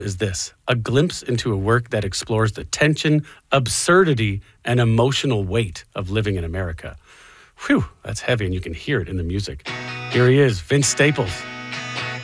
is this: a glimpse into a work that explores the tension, absurdity, and emotional weight of living in America. Whew, that's heavy, and you can hear it in the music. Here he is, Vince Staples.